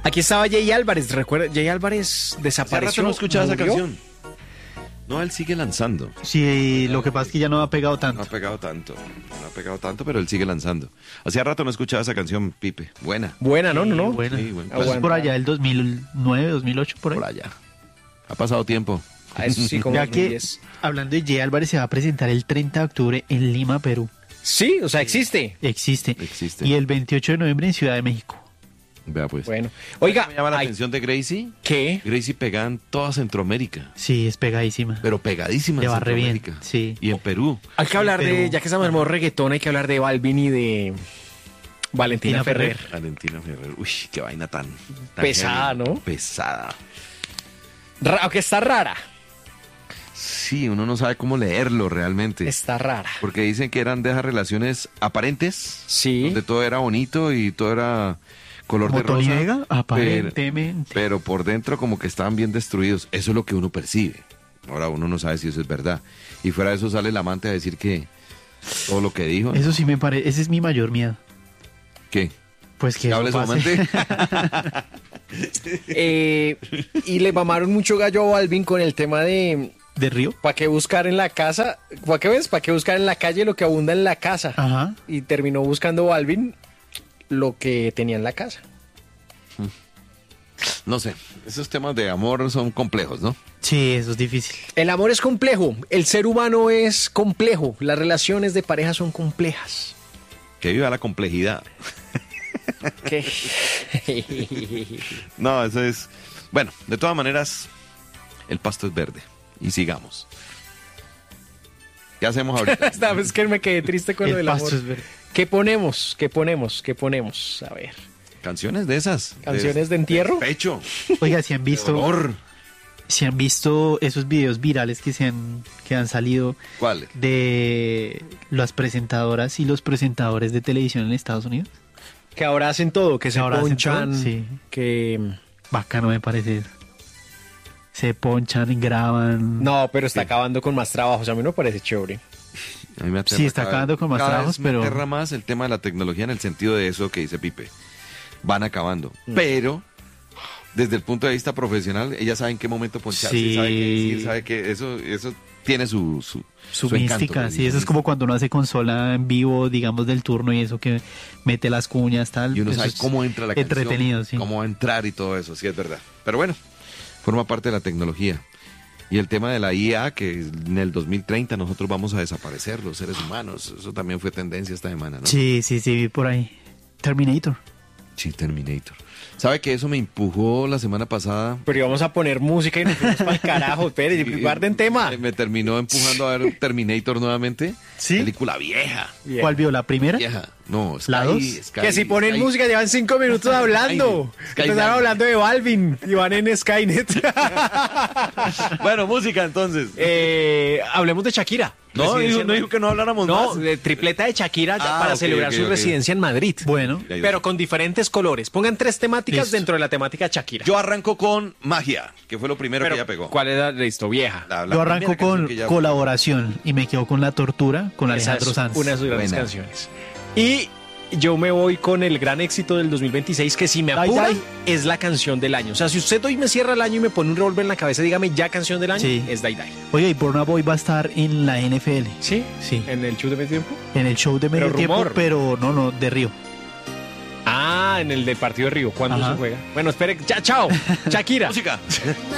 Aquí estaba Jay Álvarez, recuerda, Jay Álvarez Hace desapareció. rato no escuchaba esa murió. canción. No, él sigue lanzando. Sí, lo que pasa es que ya no ha pegado No tanto. ha pegado tanto. No ha pegado tanto, pero él sigue lanzando. Hacía rato no escuchaba esa canción, Pipe. Buena. Buena, ¿no? Sí, ¿No? buena. Sí, buen Pues es por allá, el 2009, 2008, por ahí. Por allá. Ha pasado tiempo. Ah, eso sí, como Ya que, 2010. hablando de Jay Álvarez, se va a presentar el 30 de octubre en Lima, Perú. Sí, o sea, existe. Existe. Existe. Y el 28 de noviembre en Ciudad de México. Vea pues. Bueno. Oiga, Me llama la ay, atención de Gracie. ¿qué? Gracie pegada en toda Centroamérica. Sí, es pegadísima. Pero pegadísima Le en va re bien, Centroamérica. sí. Y en Perú. Hay que hablar de, Pero- ya que estamos en modo reggaetón, hay que hablar de Balvin y de Valentina Valentina Ferrer. Valentina Ferrer. Uy, qué vaina tan Pesada, heavy. ¿no? Pesada. Aunque está rara. Sí, uno no sabe cómo leerlo realmente. Está rara. Porque dicen que eran de esas relaciones aparentes. Sí. Donde todo era bonito y todo era color de rosa. Motoniega, aparentemente. Pero por dentro como que estaban bien destruidos. Eso es lo que uno percibe. Ahora uno no sabe si eso es verdad. Y fuera de eso sale el amante a decir que todo lo que dijo. Eso sí me parece, ese es mi mayor miedo. ¿Qué? Pues que ¿Que eso hable su pase. amante? Y le mamaron mucho gallo a Balvin con el tema de ¿De Río? ¿para qué buscar en la casa? ¿Para qué ves? ¿Para qué buscar en la calle lo que abunda en la casa? Ajá. Y terminó buscando Balvin lo que tenía en la casa. No sé. Esos temas de amor son complejos, ¿no? Sí, eso es difícil. El amor es complejo, el ser humano es complejo, las relaciones de pareja son complejas. Que viva la complejidad. ¿Qué? No, eso es... Bueno, de todas maneras, el pasto es verde. Y sigamos. ¿Qué hacemos ahorita? Esta vez que me quedé triste con lo El del pasto amor. es verde. ¿Qué ponemos? ¿Qué ponemos? ¿Qué ponemos? A ver. Canciones de esas. ¿Canciones de entierro? Pecho. Oiga, si han visto, Dolor. esos videos virales que han salido ¿Cuál? de las presentadoras y los presentadores de televisión en Estados Unidos. Que ahora hacen todo, que se ahora hacen ponchan, todo, sí. que... Bacano me parece. Se ponchan, graban. No, pero está acabando con más trabajos, a mí no me parece chévere. A mí me aterra Sí, está cada- acabando con más cada trabajos, vez me pero- aterra más el tema de la tecnología en el sentido de eso que dice Pipe. Van acabando. Pero, desde el punto de vista profesional, ella sabe en qué momento poncharse, Sí. sabe qué decir, sabe que eso tiene su Mística, encanto. sí, eso es como cuando uno hace consola en vivo, digamos, del turno y eso que mete las cuñas, tal. Y uno eso sabe es cómo entra la entretenido, canción, sí. cómo va a entrar y todo eso, sí es verdad. Pero bueno, forma parte de la tecnología. Y el tema de la IA, que en el 2030 nosotros vamos a desaparecer, los seres humanos. Eso también fue tendencia esta semana, ¿no? Sí, vi por ahí. Terminator. Sí, Terminator. ¿Sabe que eso me empujó la semana pasada? Pero íbamos a poner música y nos fuimos para el carajo, espere, guarden tema. Me terminó empujando a ver Terminator nuevamente. ¿Sí? Película vieja. Bien. ¿Cuál vio? ¿La primera? Vieja. No, Sky, ¿La dos? Sky, Que si ponen Sky. música llevan 5 minutos hablando. Sky Empezaron Dive. hablando de Balvin y van en Skynet. Bueno, música entonces. Hablemos de Shakira. No, Residencia no en dijo que no habláramos No, más. de tripleta de Shakira Ah, para ok, celebrar ok, su ok. residencia en Madrid. Bueno, Ya, yo Pero sé. con diferentes colores. Pongan 3 temáticas Listo. dentro de la temática Shakira. Yo arranco con Magia, que fue lo primero Pero, que ella pegó. ¿cuál era? Listo, vieja. La yo arranco primera canción con que ella- colaboración y me quedo con La Tortura con Esa Alejandro es Sanz. una de sus grandes Buena. canciones. Y yo me voy con el gran éxito del 2026, que si me Dai, apura, dai. es la canción del año. O sea, si usted hoy me cierra el año y me pone un revólver en la cabeza, dígame ya canción del año, Sí. es Dai Dai. Oye, y Burna Boy va a estar en la NFL. ¿Sí? Sí. ¿En el show de medio tiempo? En el show de medio Pero tiempo, rumor. pero no, de Río. Ah, en el del partido de Río. ¿Cuándo Ajá. se juega? Bueno, espere. Ya, chao. Shakira. Música.